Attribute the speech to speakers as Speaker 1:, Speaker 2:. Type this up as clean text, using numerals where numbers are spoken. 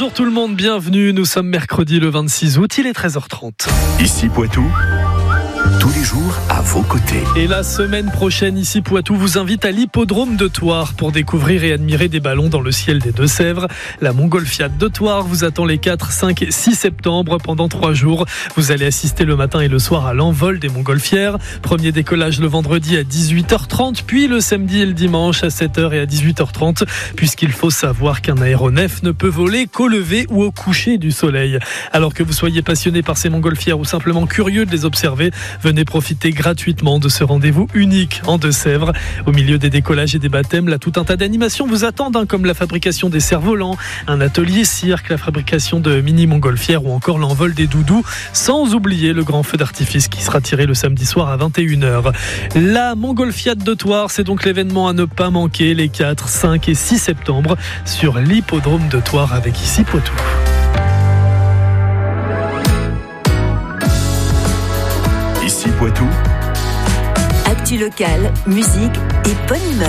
Speaker 1: Bonjour tout le monde, bienvenue. Nous sommes mercredi le 26 août, il est 13h30.
Speaker 2: Ici Poitou, tous les jours à vos côtés.
Speaker 1: Et la semaine prochaine, ici Poitou vous invite à l'hippodrome de Thouars pour découvrir et admirer des ballons dans le ciel des Deux-Sèvres. La Montgolfiade de Thouars vous attend les 4, 5 et 6 septembre pendant 3 jours. Vous allez assister le matin et le soir à l'envol des montgolfières. Premier décollage le vendredi à 18h30, puis le samedi et le dimanche à 7h et à 18h30, puisqu'il faut savoir qu'un aéronef ne peut voler qu'au lever ou au coucher du soleil. Alors que vous soyez passionné par ces montgolfières ou simplement curieux de les observer, venez profiter gratuitement de ce rendez-vous unique en Deux-Sèvres. Au milieu des décollages et des baptêmes, là, tout un tas d'animations vous attendent, comme la fabrication des cerfs-volants, un atelier cirque, la fabrication de mini-montgolfières ou encore l'envol des doudous, sans oublier le grand feu d'artifice qui sera tiré le samedi soir à 21h. La Montgolfiade de Thouars, c'est donc l'événement à ne pas manquer les 4, 5 et 6 septembre sur l'hippodrome de Thouars avec ici Poitou.
Speaker 2: Ici Poitou,
Speaker 3: actu locale, musique et bonne humeur.